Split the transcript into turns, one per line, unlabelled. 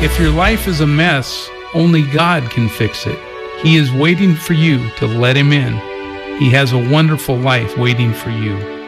If your life is a mess, only God can fix it. He is waiting for you to let Him in. He has a wonderful life waiting for you.